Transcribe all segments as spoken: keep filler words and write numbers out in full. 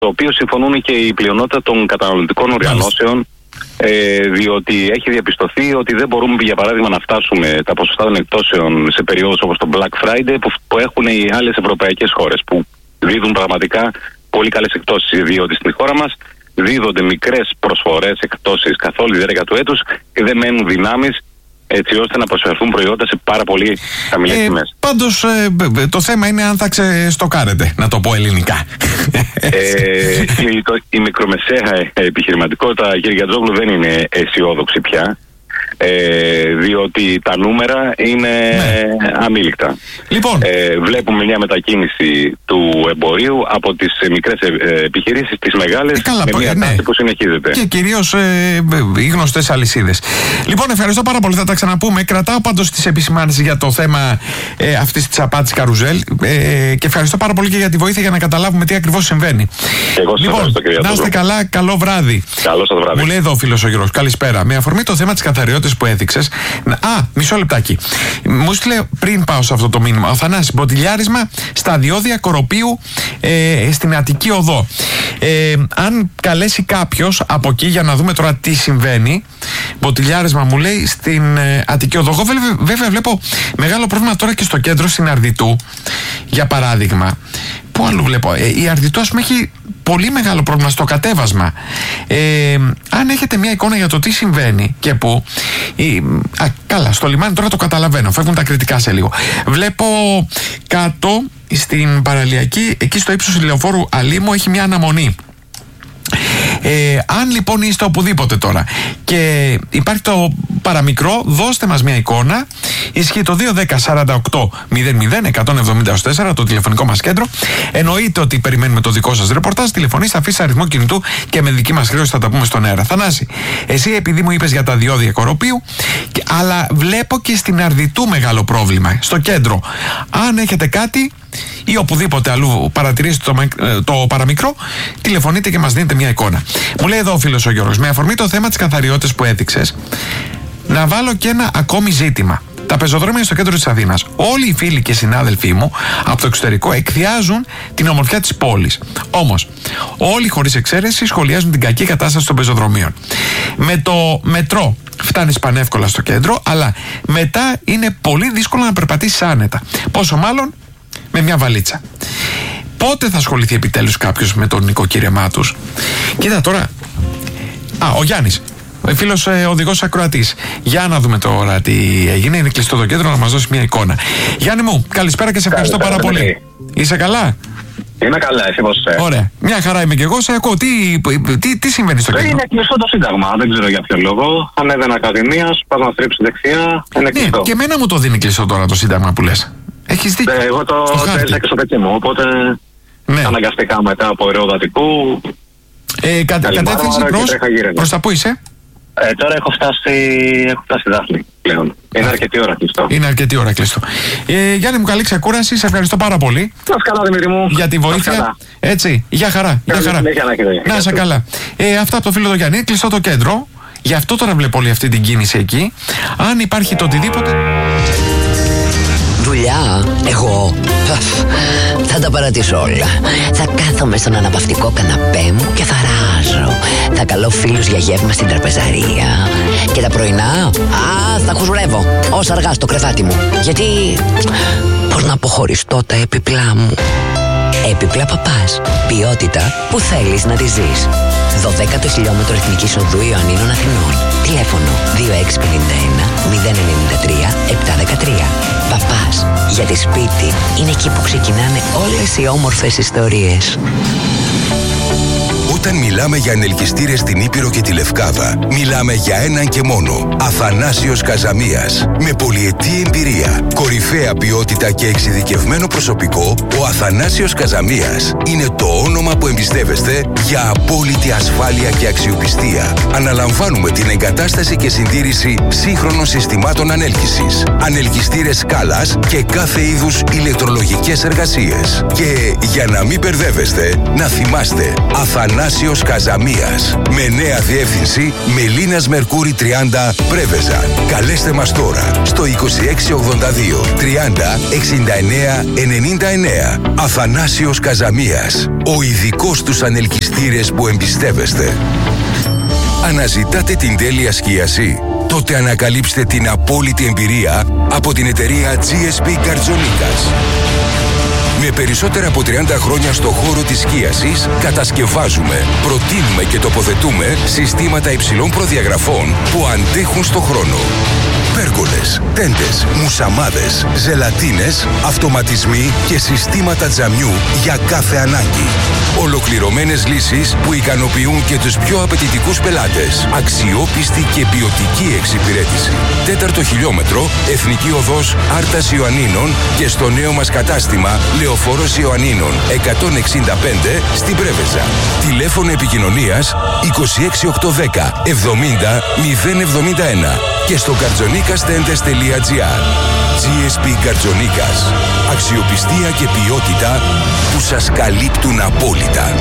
το οποίο συμφωνούν και η πλειονότητα των καταναλωτικών οργανώσεων, ε, διότι έχει διαπιστωθεί ότι δεν μπορούμε, για παράδειγμα, να φτάσουμε τα ποσοστά των εκπτώσεων σε περιόδους όπως το Black Friday που, που έχουν οι άλλες ευρωπαϊκές χώρες, που δίδουν πραγματικά πολύ καλές εκπτώσεις, διότι στην χώρα μας δίδονται μικρές προσφορές, εκπτώσεις καθ' όλη τη διάρκεια του έτους και δεν μένουν δυνάμεις έτσι ώστε να προσφερθούν προϊόντα σε πάρα πολύ χαμηλές ε, τιμές. Πάντως ε, το θέμα είναι αν θα ξεστοκάρετε, να το πω ελληνικά. Ε, η, το, η μικρομεσαία επιχειρηματικότητα, κύριε Γιατζόγλου, δεν είναι αισιόδοξη πια. Ε, διότι τα νούμερα είναι ναι. αμήλικτα. Λοιπόν. Ε, βλέπουμε μια μετακίνηση του εμπορίου από τις μικρές επιχειρήσεις στις μεγάλες, ε, καλά, με μια ναι. τάση που συνεχίζεται. Και κυρίως ε, οι γνωστές αλυσίδες. Λοιπόν, ευχαριστώ πάρα πολύ, θα τα ξαναπούμε. Κρατάω πάντως τις επισημάνσεις για το θέμα ε, αυτής της απάτης καρουζέλ ε, και ευχαριστώ πάρα πολύ και για τη βοήθεια για να καταλάβουμε τι ακριβώς συμβαίνει. Και εγώ σας λοιπόν, ευχαριστώ, κύριε να είστε καλά, καλό βράδυ. Καλό σας βράδυ. Μου λέει εδώ ο φίλος ο Γιώργος, καλησπέρα. Με αφορμή το θέμα της καθαριότητας που έδειξες. Α, μισό λεπτάκι. Μου στείλε πριν πάω σε αυτό το μήνυμα. Ο Θανάσης, μποτιλιάρισμα στα διόδια Κοροπίου ε, στην Αττική Οδό. Ε, αν καλέσει κάποιος από εκεί για να δούμε τώρα τι συμβαίνει. Μποτιλιάρισμα μου λέει στην ε, Αττική Οδό. Εγώ βέβαια, βέβαια βλέπω μεγάλο πρόβλημα τώρα και στο κέντρο στην Αρδιτού. Για παράδειγμα. Πού αλλού βλέπω. Ε, η Αρδιτού, ας πούμε, έχει πολύ μεγάλο πρόβλημα στο κατέβασμα. Ε, αν έχετε μια εικόνα για το τι συμβαίνει και πού. Ε, α, καλά, στο λιμάνι τώρα το καταλαβαίνω. Φεύγουν τα κριτικά σε λίγο. Βλέπω κάτω στην παραλιακή, εκεί στο ύψος του λεωφόρου Αλήμου έχει μια αναμονή. Ε, αν λοιπόν είστε οπουδήποτε τώρα και υπάρχει το παραμικρό, δώστε μας μια εικόνα. Ισχύει το δύο δέκα σαράντα οκτώ μηδέν μηδέν εκατόν εβδομήντα τέσσερα το τηλεφωνικό μας κέντρο. Εννοείται ότι περιμένουμε το δικό σας ρεπορτάζ. Τηλεφωνήστε, αφήστε αριθμό κινητού και με δική μας χρέωση θα τα πούμε στον αέρα. Θανάση, εσύ επειδή μου είπες για τα διόδια Κοροπίου, αλλά βλέπω και στην Αρδιτού μεγάλο πρόβλημα στο κέντρο. Αν έχετε κάτι ή οπουδήποτε αλλού παρατηρήσετε το, το παραμικρό, τηλεφωνείτε και μας δίνετε μια εικόνα. Μου λέει εδώ ο φίλος ο Γιώργος, με αφορμή το θέμα της καθαριότητας που έδειξες, να βάλω και ένα ακόμη ζήτημα. Τα πεζοδρόμια στο κέντρο της Αθήνας, όλοι οι φίλοι και συνάδελφοί μου από το εξωτερικό εκθιάζουν την ομορφιά της πόλης. Όμως, όλοι χωρίς εξαίρεση σχολιάζουν την κακή κατάσταση των πεζοδρομίων. Με το μετρό φτάνεις πανεύκολα στο κέντρο, αλλά μετά είναι πολύ δύσκολο να περπατήσεις άνετα. Πόσο μάλλον με μια βαλίτσα. Πότε θα ασχοληθεί επιτέλους κάποιος με τον νοικοκύρεμά τους? Κοίτα τώρα. Α, ο Γιάννης, φίλος ε, οδηγός ακροατής. Για να δούμε τώρα τι έγινε. Είναι κλειστό το κέντρο, να μας δώσει μια εικόνα. Γιάννη μου, καλησπέρα και σε ευχαριστώ πάρα πολύ. Είσαι καλά? Είμαι καλά, εσύ πώς είσαι? Ωραία. Μια χαρά είμαι και εγώ. Σε ακούω. Τι, τι, τι συμβαίνει στο κέντρο? Είναι κλειστό το Σύνταγμα. Δεν ξέρω για ποιο λόγο. Ανέβαινα Ακαδημίας, πας να στρίψεις δεξιά. Είναι κλειστό. Ναι, και εμένα μου το δίνει κλειστό τώρα το Σύνταγμα που λες. Έχεις δίκιο. Ε, εγώ το έζησα και στο παιδί μου. Οπότε ναι. Αναγκαστικά μετά από αεροδατικού. Ε, κα, κατεύθυνση προς, προς τα πού είσαι? Ε, τώρα έχω φτάσει, έχω φτάσει Δάφνη πλέον. Είναι αρκετή ώρα κλειστό. Είναι αρκετή ώρα κλειστό. Ε, Γιάννη μου, καλή ξεκούραση. Σε ευχαριστώ πάρα πολύ. Να είσαι καλά, Δημήτρη μου. Για τη βοήθεια. Έτσι, για χαρά. Για χαρά. Να είσαι καλά. Ε, αυτά από το φίλο του Γιάννη. Κλειστό το κέντρο. Γι' αυτό τώρα βλέπω όλη αυτή την κίνηση εκεί. Αν υπάρχει το οτιδήποτε. Δουλειά, εγώ θα τα παρατήσω όλα. Θα κάθομαι στον αναπαυτικό καναπέ μου και θα ράζω. Θα καλώ φίλους για γεύμα στην τραπεζαρία. Και τα πρωινά, α, θα χουζουρεύω ως αργά στο κρεβάτι μου. Γιατί, πώς να αποχωριστώ τα έπιπλά μου. Έπιπλα Παπάς. Ποιότητα που θέλεις να τη ζεις. δωδέκατο χιλιόμετρο Εθνικής Οδού Ιωαννίνων Αθηνών. Τηλέφωνο δύο έξι πέντε ένα μηδέν εννιά τρία επτά ένα τρία. Παπάς. Γιατί σπίτι είναι εκεί που ξεκινάνε όλες οι όμορφες ιστορίες. Όταν μιλάμε για ενελκυστήρες στην Ήπειρο και τη Λευκάδα, μιλάμε για έναν και μόνο. Αθανάσιος Καζαμίας. Με πολυετή εμπειρία, κορυφαία ποιότητα και εξειδικευμένο προσωπικό, ο Αθανάσιος Καζαμίας είναι το όνομα που εμπιστεύεστε για απόλυτη ασφάλεια και αξιοπιστία. Αναλαμβάνουμε την εγκατάσταση και συντήρηση σύγχρονων συστημάτων ανέλκυσης, ανελκυστήρες σκάλας και κάθε είδους ηλεκτρολογικές εργασίες. Και για να μην μπερδεύεστε, να θυμάστε, Αθανάσιος Αθανάσιος Καζαμίας. Με νέα διεύθυνση Μελίνας Μερκούρη τριάντα, Πρέβεζα. Καλέστε μας τώρα στο είκοσι έξι ογδόντα δύο τριάντα εξήντα εννέα ενενήντα εννέα. Αθανάσιος Καζαμίας. Ο ειδικός στους ανελκυστήρες που εμπιστεύεστε. Αναζητάτε την τέλεια σκίαση? Τότε ανακαλύψτε την απόλυτη εμπειρία από την εταιρεία τζι ες πι Καρτζονίκας. Με περισσότερα από τριάντα χρόνια στο χώρο της σκίασης, κατασκευάζουμε, προτείνουμε και τοποθετούμε συστήματα υψηλών προδιαγραφών που αντέχουν στο χρόνο. Πέργολες, τέντες, μουσαμάδες, ζελατίνες, αυτοματισμοί και συστήματα τζαμιού για κάθε ανάγκη. Ολοκληρωμένες λύσεις που ικανοποιούν και τους πιο απαιτητικούς πελάτες. Αξιόπιστη και ποιοτική εξυπηρέτηση. Τέταρτο χιλιόμετρο, Εθνική Οδός Άρτας Ιωαννίνων και στο νέο μας κατάστημα Λεωφόρος Ιωαννίνων εκατόν εξήντα πέντε στην Πρέβεζα. Τηλέφωνο επικοινωνίας είκοσι έξι οκτακόσια δέκα εβδομήντα μηδέν εβδομήντα ένα και στο καρτζονίκας τέντες τελεία τζι άρ. τζι ες πι Καρτζονίκας. Αξιοπιστία και ποιότητα που σας καλύπτουν απόλυτα.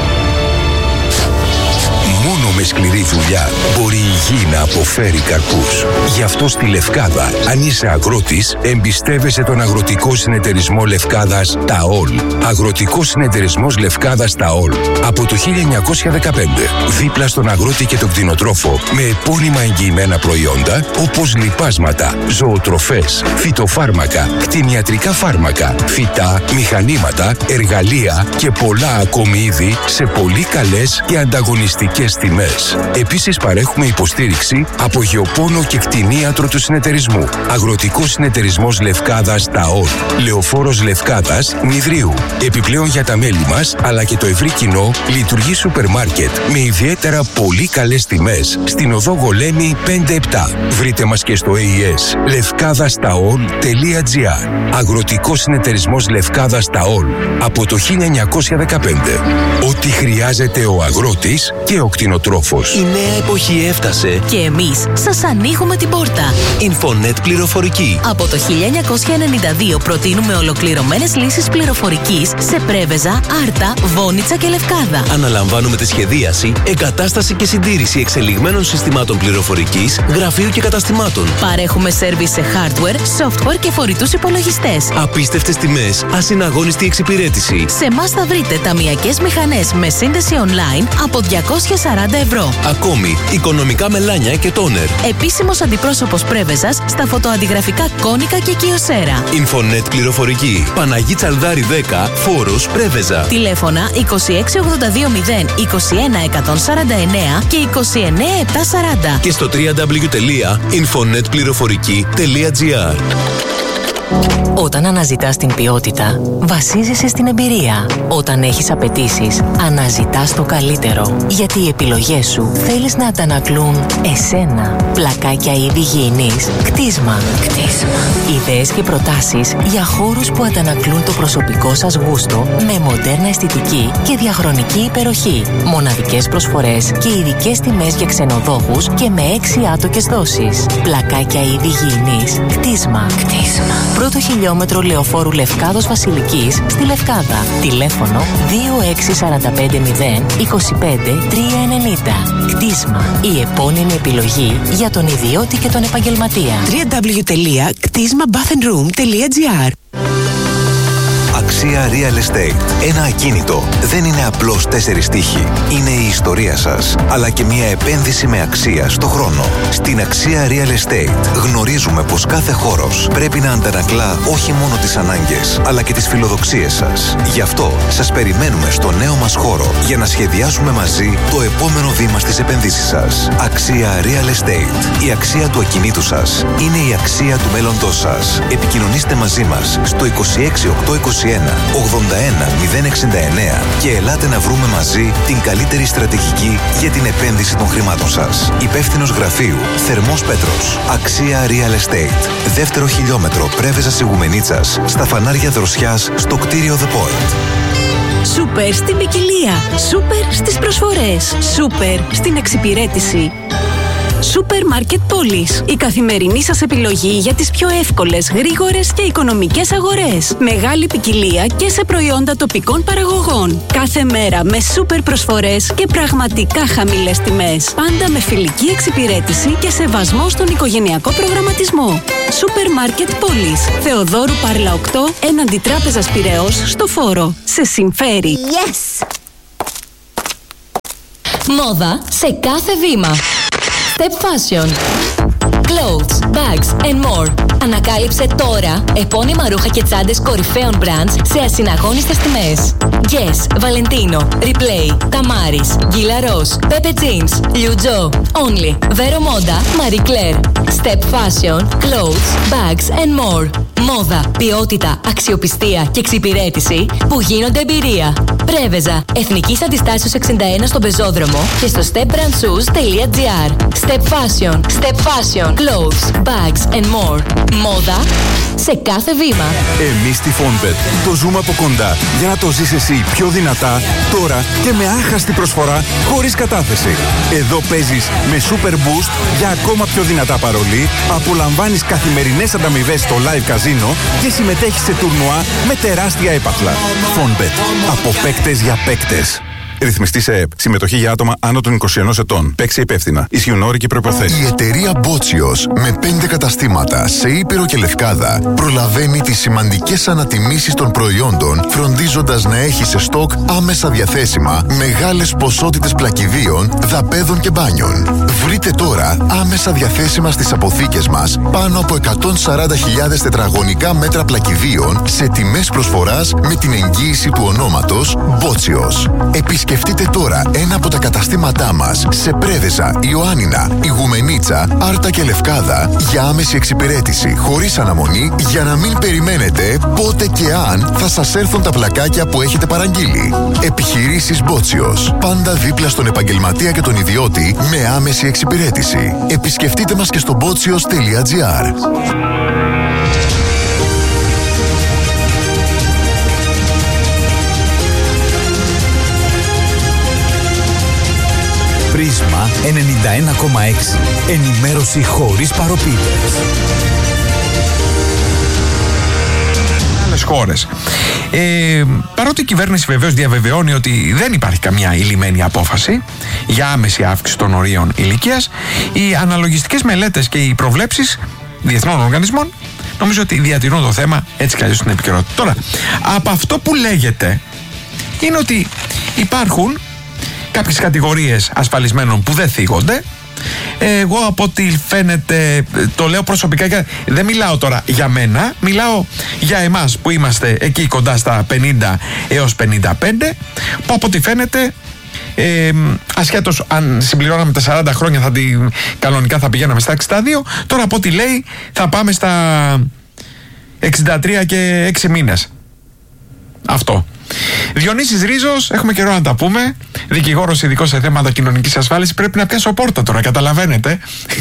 Μόνο με σκληρή δουλειά μπορεί η γη να αποφέρει καρπούς. Γι' αυτό στη Λευκάδα, αν είσαι αγρότης, εμπιστεύεσαι τον Αγροτικό Συνεταιρισμό Λευκάδας ΤΑΟΛ. Αγροτικός Συνεταιρισμός Λευκάδας ΤΑΟΛ. Από το χίλια εννιακόσια δεκαπέντε. Δίπλα στον αγρότη και τον κτηνοτρόφο με επώνυμα εγγυημένα προϊόντα όπως λιπάσματα, ζωοτροφές, φυτοφάρμακα, κτηνιατρικά φάρμακα, φυτά, μηχανήματα, εργαλεία και πολλά ακόμη είδη σε πολύ καλές και ανταγωνιστικές τιμές. Επίσης παρέχουμε υποστήριξη από γεωπόνο και κτηνίατρο του συνεταιρισμού. Αγροτικός Συνεταιρισμός Λευκάδας ΤΑΟΛ. Λεωφόρος Λευκάδας Νηδρίου. Επιπλέον για τα μέλη μας αλλά και το ευρύ κοινό λειτουργεί σούπερ μάρκετ με ιδιαίτερα πολύ καλές τιμές στην οδό Γολέμη πέντε επτά. Βρείτε μας και στο έι ι ες λευκάδας ταολ τελεία τζι άρ. Αγροτικός Συνεταιρισμός Λευκάδας ΤΑΟΛ. Από το χίλια εννιακόσια δεκαπέντε. Ό,τι χρειάζεται ο αγρότης και ο κτηνοτρόφος. Η νέα εποχή έφτασε και εμείς σας ανοίγουμε την πόρτα. Infonet Πληροφορική. Από το χίλια εννιακόσια ενενήντα δύο προτείνουμε ολοκληρωμένες λύσεις πληροφορικής σε Πρέβεζα, Άρτα, Βόνιτσα και Λευκάδα. Αναλαμβάνουμε τη σχεδίαση, εγκατάσταση και συντήρηση εξελιγμένων συστημάτων πληροφορικής, γραφείου και καταστημάτων. Παρέχουμε σέρβις σε hardware, software και φορητούς υπολογιστές. Απίστευτες τιμές, ασυναγώνιστη εξυπηρέτηση. Σε εμάς θα βρείτε ταμειακές μηχανές με σύνδεση online από διακόσια σαράντα ευρώ. Ακόμη, οικονομικά μελάνια και τόνερ. Επίσημος αντιπρόσωπος Πρέβεζας στα φωτοαντιγραφικά Κόνικα και Κιοσέρα. Infonet Πληροφορική. Παναγί Τσαλδάρη δέκα, Φόρος, Πρέβεζα. Τηλέφωνα είκοσι έξι ογδόντα δύο μηδέν είκοσι ένα εκατόν σαράντα εννέα και είκοσι εννέα επτακόσια σαράντα. Και στο double-u double-u double-u τελεία infonet πληροφορική τελεία τζι άρ. Όταν αναζητάς την ποιότητα, βασίζεσαι στην εμπειρία. Όταν έχεις απαιτήσεις, αναζητάς το καλύτερο. Γιατί οι επιλογές σου θέλεις να αντανακλούν εσένα. Πλακάκια είδη υγιεινής. Κτίσμα. Κτίσμα. Ιδέες και προτάσεις για χώρους που αντανακλούν το προσωπικό σας γούστο με μοντέρνα αισθητική και διαχρονική υπεροχή. Μοναδικές προσφορές και ειδικές τιμές για ξενοδόχους και με έξι άτοκες δόσεις. Πλακάκια είδη υγιεινής. Κτίσμα. Κτίσμα. Πρώτο χιλιόμετρο Λεωφόρου Λευκάδος Βασιλικής στη Λευκάδα. Τηλέφωνο δύο έξι τέσσερα πέντε μηδέν είκοσι πέντε τριακόσια ενενήντα. Κτίσμα. Η επώνυμη επιλογή για τον ιδιώτη και τον επαγγελματία. double-u double-u double-u τελεία κτίσμα bath and room τελεία τζι άρ. Αξία Real Estate. Ένα ακίνητο δεν είναι απλώς τέσσερις τοίχοι. Είναι η ιστορία σας, αλλά και μια επένδυση με αξία στο χρόνο. Στην Αξία Real Estate γνωρίζουμε πως κάθε χώρος πρέπει να αντανακλά όχι μόνο τις ανάγκες, αλλά και τις φιλοδοξίες σας. Γι' αυτό σας περιμένουμε στο νέο μας χώρο για να σχεδιάσουμε μαζί το επόμενο βήμα στις επενδύσεις σας. Αξία Real Estate. Η αξία του ακινήτου σας είναι η αξία του μέλλοντός σας. Επικοινωνήστε μαζί μας στο είκοσι έξι οκτακόσια είκοσι ένα ογδόντα ένα μηδέν εξήντα εννέα και ελάτε να βρούμε μαζί την καλύτερη στρατηγική για την επένδυση των χρημάτων σας. Υπεύθυνος γραφείου Θερμός Πέτρος. Αξία Real Estate. Δεύτερο χιλιόμετρο Πρέβεζας Ιγουμενίτσας στα φανάρια δροσιάς στο κτίριο The Point. Σούπερ στην ποικιλία. Σούπερ στις προσφορές. Σούπερ στην εξυπηρέτηση. Σούπερ Μάρκετ Πόλης. Η καθημερινή σας επιλογή για τις πιο εύκολες, γρήγορες και οικονομικές αγορές. Μεγάλη ποικιλία και σε προϊόντα τοπικών παραγωγών. Κάθε μέρα με σούπερ προσφορές και πραγματικά χαμηλές τιμές. Πάντα με φιλική εξυπηρέτηση και σεβασμό στον οικογενειακό προγραμματισμό. Σούπερ Μάρκετ Πόλης. Θεοδόρου Πάρλα οκτώ, έναντι Τράπεζας Πειραιώς, στο Φόρο. Σε συμφέρει. Yes! Μόδα σε κάθε βήμα. Step Fashion. Clothes, bags and more. Ανακάλυψε τώρα επώνυμα ρούχα και τσάντες κορυφαίων brands σε ασυναγώνιστες τιμές. Guess, Valentino, Replay, Tamaris, Gilaros, Pepe Jeans, Liu Jo, Only, Vero Moda, Marie Claire. Step Fashion, Clothes, bags and more. Μόδα, ποιότητα, αξιοπιστία και εξυπηρέτηση που γίνονται εμπειρία. Πρέβεζα, Εθνικής Αντιστάσεως εξήντα ένα στον Πεζόδρομο και στο step brand shoes τελεία gr. Step Fashion, Step Fashion, Clothes, bags and more. Μόδα σε κάθε βήμα. Εμείς στη Fonbet το ζούμε από κοντά για να το ζεις εσύ πιο δυνατά, τώρα και με άχαστη προσφορά χωρίς κατάθεση. Εδώ παίζεις με Super Boost για ακόμα πιο δυνατά παρολί, απολαμβάνεις καθημερινές ανταμοιβές στο live καζίνο και συμμετέχεις σε τουρνουά με τεράστια έπαθλα. Fonbet. Από παίκτες για παίκτες. Ρυθμιστή σε ΕΕΠ. Συμμετοχή για άτομα άνω των είκοσι ενός ετών. Παίξει υπεύθυνα. Ισχύουν όροι και προϋποθέσεις. Η εταιρεία Μπότσιος με πέντε καταστήματα σε Ήπειρο και Λευκάδα προλαβαίνει τις σημαντικές ανατιμήσεις των προϊόντων, φροντίζοντας να έχει σε στόκ άμεσα διαθέσιμα μεγάλες ποσότητες πλακιδίων, δαπέδων και μπάνιων. Βρείτε τώρα άμεσα διαθέσιμα στις αποθήκες μας πάνω από εκατόν σαράντα χιλιάδες τετραγωνικά μέτρα πλακιδίων σε τιμές προσφοράς με την εγγύηση του ονόματος Μπότσιος. Επισκεφτείτε τώρα ένα από τα καταστήματά μας σε Πρέβεζα, Ιωάννινα, Ιγουμενίτσα, Άρτα και Λευκάδα για άμεση εξυπηρέτηση χωρίς αναμονή, για να μην περιμένετε πότε και αν θα σας έρθουν τα πλακάκια που έχετε παραγγείλει. Επιχειρήσεις Μπότσιος. Πάντα δίπλα στον επαγγελματία και τον ιδιώτη με άμεση εξυπηρέτηση. Επισκεφτείτε μας και στο μπότσιος τελεία gr. Πρίσμα ενενήντα ένα κόμμα έξι. Ενημέρωση χωρίς παροπίδες. Άλλες χώρες. Ε, παρότι η κυβέρνηση βεβαίως διαβεβαιώνει ότι δεν υπάρχει καμιά ηλυμένη απόφαση για άμεση αύξηση των ορίων ηλικίας, οι αναλογιστικές μελέτες και οι προβλέψεις διεθνών οργανισμών νομίζω ότι διατηρούν το θέμα έτσι κι αλλιώς στην επικαιρότητα. Τώρα, από αυτό που λέγεται είναι ότι υπάρχουν κάποιες κατηγορίες ασφαλισμένων που δεν θίγονται. Εγώ από ό,τι φαίνεται το λέω προσωπικά και δεν μιλάω τώρα για μένα, μιλάω για εμάς που είμαστε εκεί κοντά στα πενήντα έως πενήντα πέντε, που από ό,τι φαίνεται ε, ασχέτως αν συμπληρώναμε τα σαράντα χρόνια θα την, κανονικά θα πηγαίναμε στα εξήντα δύο, τώρα από ό,τι λέει θα πάμε στα εξήντα τρία και έξι μήνες. Αυτό. Διονύσης Ρίζος, έχουμε καιρό να τα πούμε. Δικηγόρος ειδικός σε θέματα κοινωνικής ασφάλισης. Πρέπει να πιάσω πόρτα τώρα, καταλαβαίνετε.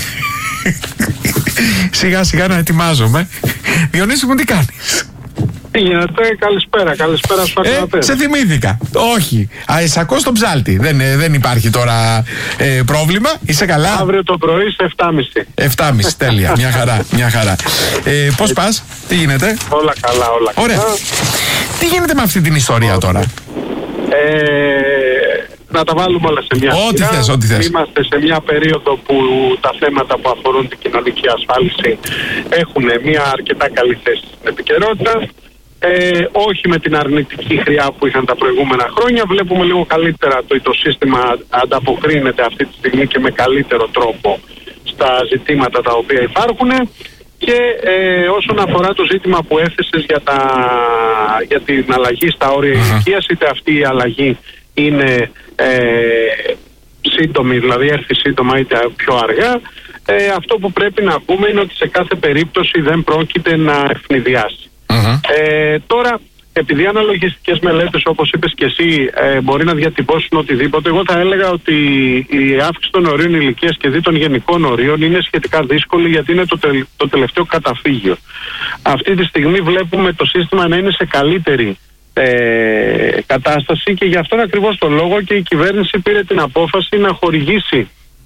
Σιγά σιγά να ετοιμάζομαι. Διονύση μου, τι κάνεις? Τι γίνεται, καλησπέρα, καλησπέρα στους ακροατές. Σε θυμήθηκα. Όχι. Α, σε ακούω στον ψάλτη. Δεν, δεν υπάρχει τώρα ε, πρόβλημα. Είσαι καλά? Αύριο το πρωί σε εφτά και μισή. εφτά και μισή, τέλεια. Μια χαρά, μια χαρά. Ε, πώς πας, τι γίνεται? Όλα καλά, όλα καλά. Ωραία. Τι γίνεται με αυτή την ιστορία τώρα? Ε, να τα βάλουμε όλα σε μια ό,τι σειρά. Θες, ό,τι θες. Είμαστε σε μια περίοδο που τα θέματα που αφορούν την κοινωνική ασφάλιση έχουν μια αρκετά καλή θέση στην επικαιρότητα. Ε, όχι με την αρνητική χρειά που είχαν τα προηγούμενα χρόνια. Βλέπουμε λίγο καλύτερα το, το σύστημα ανταποκρίνεται αυτή τη στιγμή και με καλύτερο τρόπο στα ζητήματα τα οποία υπάρχουν. Και ε, όσον αφορά το ζήτημα που έθεσες για, τα, για την αλλαγή στα όρια uh-huh. ηλικίας, είτε αυτή η αλλαγή είναι ε, σύντομη, δηλαδή έρθει σύντομα είτε πιο αργά, ε, αυτό που πρέπει να πούμε είναι ότι σε κάθε περίπτωση δεν πρόκειται να ευνηδιάσει. Uh-huh. Ε, τώρα, επειδή οι αναλογιστικές μελέτες, όπως είπες και εσύ, ε, μπορεί να διατυπώσουν οτιδήποτε, εγώ θα έλεγα ότι η αύξηση των ορίων ηλικίας και δι των γενικών ορίων είναι σχετικά δύσκολη, γιατί είναι το, τε, το τελευταίο καταφύγιο. Αυτή τη στιγμή βλέπουμε το σύστημα να είναι σε καλύτερη ε, κατάσταση και γι' αυτόν ακριβώς τον λόγο και η κυβέρνηση πήρε την απόφαση να χορηγήσει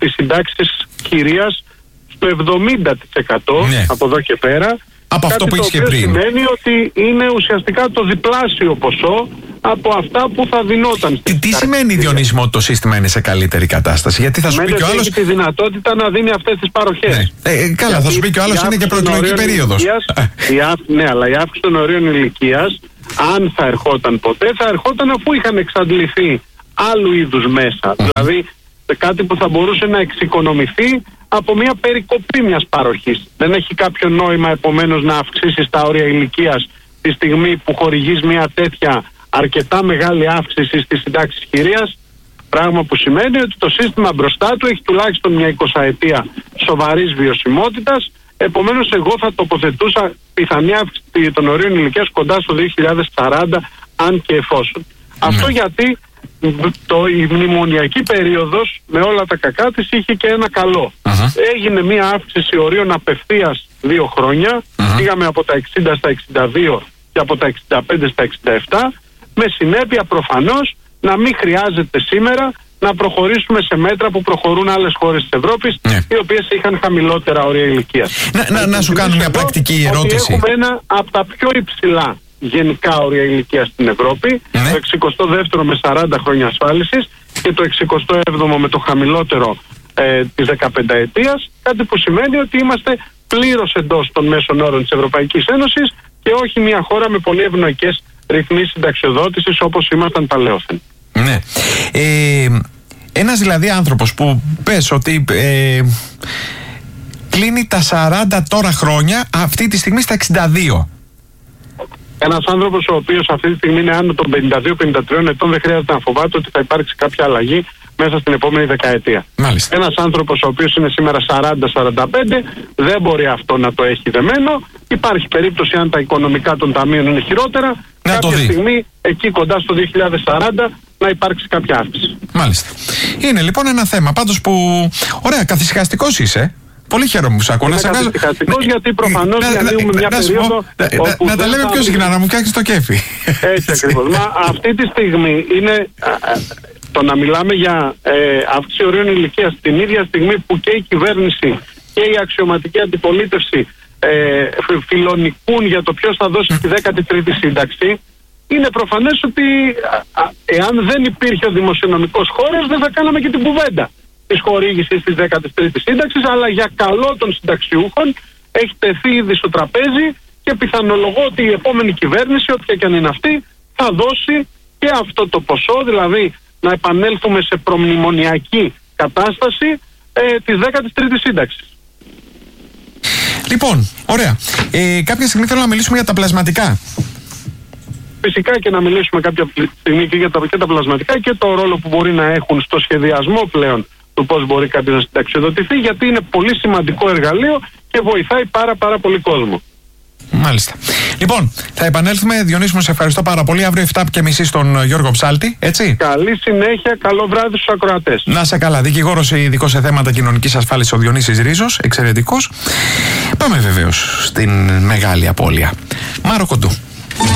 τις συντάξεις κυρίας στο εβδομήντα τοις εκατό ναι. από εδώ και πέρα. Από αυτό που είχε πριν. Σημαίνει ότι είναι ουσιαστικά το διπλάσιο ποσό από αυτά που θα δινόταν. Τι, τι σημαίνει, Διονύση, ότι το σύστημα είναι σε καλύτερη κατάσταση? Γιατί θα σου πει και ο άλλος. Έχει τη δυνατότητα να δίνει αυτές τις παροχές. Ναι. Ε, καλά, γιατί θα σου πει και ο άλλος είναι και προεκλογική περίοδος. Ναι, αλλά η αύξηση των ορίων ηλικίας, αν θα ερχόταν ποτέ, θα ερχόταν αφού είχαν εξαντληθεί άλλου είδους μέσα. Mm. Δηλαδή, κάτι που θα μπορούσε να εξοικονομηθεί από μια περικοπή μιας παροχής. Δεν έχει κάποιο νόημα επομένως να αυξήσεις τα όρια ηλικίας τη στιγμή που χορηγείς μια τέτοια αρκετά μεγάλη αύξηση στις συντάξεις χειρίας, πράγμα που σημαίνει ότι το σύστημα μπροστά του έχει τουλάχιστον μια εικοσαετία σοβαρής βιωσιμότητας. Επομένως εγώ θα τοποθετούσα πιθανή αύξηση των ορίων ηλικίας κοντά στο δύο χιλιάδες σαράντα, αν και εφόσον. Mm. Αυτό γιατί το, η μνημονιακή περίοδος με όλα τα κακά της είχε και ένα καλό. Uh-huh. Έγινε μια αύξηση ορίων απευθείας δύο χρόνια, uh-huh. πήγαμε από τα εξήντα στα εξήντα δύο και από τα εξήντα πέντε στα εξήντα επτά, με συνέπεια προφανώς να μην χρειάζεται σήμερα να προχωρήσουμε σε μέτρα που προχωρούν άλλες χώρες της Ευρώπης, yeah. οι οποίες είχαν χαμηλότερα όρια ηλικίας. Να, να, να σου κάνω μια πρακτική ερώτηση. Έχουμε ένα από τα πιο υψηλά γενικά όρια ηλικίας στην Ευρώπη, mm. το εξηκοστό δεύτερο με σαράντα χρόνια ασφάλισης και το εξηκοστό έβδομο με το χαμηλότερο ε, της δεκαπενταετίας, κάτι που σημαίνει ότι είμαστε πλήρως εντός των μέσων όρων της Ευρωπαϊκής Ένωσης και όχι μια χώρα με πολύ ευνοϊκές ρυθμίσεις συνταξιοδότησης όπως ήμασταν παλαιόθεν. Ναι. Ε, ένας δηλαδή άνθρωπος που πες ότι ε, κλείνει τα σαράντα τώρα χρόνια, αυτή τη στιγμή στα εξήντα δύο. Ένας άνθρωπος ο οποίος αυτή τη στιγμή είναι άνω των πενήντα δύο πενήντα τρία ετών δεν χρειάζεται να φοβάται ότι θα υπάρξει κάποια αλλαγή μέσα στην επόμενη δεκαετία. Μάλιστα. Ένας άνθρωπος ο οποίος είναι σήμερα σαράντα σαράντα πέντε δεν μπορεί αυτό να το έχει δεμένο. Υπάρχει περίπτωση, αν τα οικονομικά των ταμείων είναι χειρότερα, να κάποια στιγμή εκεί κοντά στο δύο χιλιάδες σαράντα να υπάρξει κάποια αύξηση. Μάλιστα. Είναι λοιπόν ένα θέμα πάντως που, ωραία, καθησυχαστικός είσαι. Πολύ χαίρομαι που σ' ακούω. Είναι καθησυχαστικός γιατί προφανώς διανύουμε μια περίοδο. Να τα λέμε πιο συχνά, να μου φτιάξεις το κέφι. Έτσι ακριβώς. Μα αυτή τη στιγμή είναι το να μιλάμε για αύξηση ορίων ηλικίας την ίδια στιγμή που και η κυβέρνηση και η αξιωματική αντιπολίτευση φιλονικούν για το ποιος θα δώσει τη δέκατη τρίτη σύνταξη. Είναι προφανές ότι εάν δεν υπήρχε ο δημοσιονομικός χώρος δεν θα κάναμε και την κουβέντα της χορήγησης της δέκατης τρίτης σύνταξης, αλλά για καλό των συνταξιούχων έχει τεθεί ήδη στο τραπέζι και πιθανολογώ ότι η επόμενη κυβέρνηση, όποια και αν είναι αυτή, θα δώσει και αυτό το ποσό, δηλαδή να επανέλθουμε σε προμνημονιακή κατάσταση ε, της δέκατης τρίτης σύνταξης. Λοιπόν, ωραία. Ε, κάποια στιγμή θέλω να μιλήσουμε για τα πλασματικά. Φυσικά και να μιλήσουμε κάποια στιγμή και για τα, και τα πλασματικά και το ρόλο που μπορεί να έχουν στο σχεδιασμό πλέον του πώς μπορεί κάποιος να συνταξιοδοτηθεί, γιατί είναι πολύ σημαντικό εργαλείο και βοηθάει πάρα πάρα πολύ κόσμο. Μάλιστα. Λοιπόν, θα επανέλθουμε. Διονύση μου, σε ευχαριστώ πάρα πολύ. Αύριο εφτά και μισή στον Γιώργο Ψάλτη, έτσι. Καλή συνέχεια, καλό βράδυ στους ακροατές. Να σε καλά. Δικηγόρος ειδικός σε θέματα κοινωνικής ασφάλισης ο Διονύσης Ρίζος, εξαιρετικός. Πάμε βεβαίως στην μεγάλη απώλεια. Μάρο Κοντού.